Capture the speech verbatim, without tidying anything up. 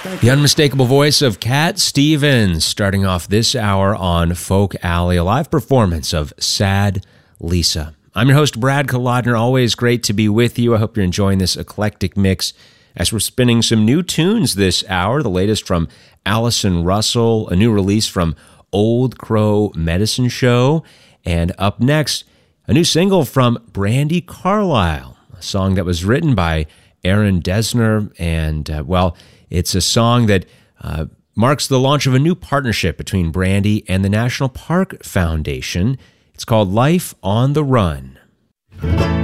The unmistakable voice of Cat Stevens, starting off this hour on Folk Alley, a live performance of Sad Lisa. I'm your host, Brad Kolodner. Always great to be with you. I hope you're enjoying this eclectic mix as we're spinning some new tunes this hour. The latest from Allison Russell, a new release from Old Crow Medicine Show, and up next, a new single from Brandi Carlile, a song that was written by Aaron Dessner, and, uh, well, it's a song that uh, marks the launch of a new partnership between Brandi and the National Park Foundation. It's called Life on the Run.